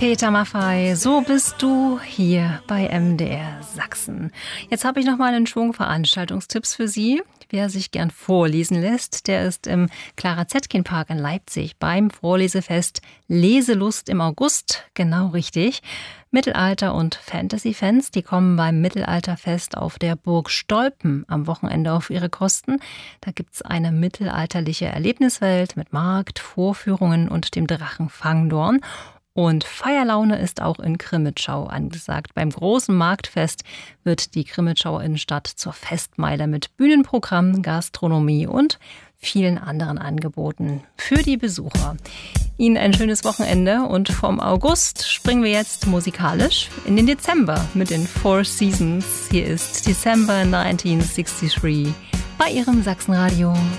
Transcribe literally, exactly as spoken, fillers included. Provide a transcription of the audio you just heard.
Peter Maffay, so bist du hier bei M D R Sachsen. Jetzt habe ich noch mal einen Schwung Veranstaltungstipps für Sie. Wer sich gern vorlesen lässt, der ist im Clara-Zetkin-Park in Leipzig beim Vorlesefest Leselust im August. Genau richtig. Mittelalter- und Fantasy-Fans, die kommen beim Mittelalterfest auf der Burg Stolpen am Wochenende auf ihre Kosten. Da gibt's eine mittelalterliche Erlebniswelt mit Markt, Vorführungen und dem Drachen Fangdorn. Und Feierlaune ist auch in Crimmitschau angesagt. Beim großen Marktfest wird die Crimmitschauer Innenstadt zur Festmeile mit Bühnenprogramm, Gastronomie und vielen anderen Angeboten für die Besucher. Ihnen ein schönes Wochenende und vom August springen wir jetzt musikalisch in den Dezember mit den Four Seasons. Hier ist December neunzehnhundertdreiundsechzig bei Ihrem Sachsenradio.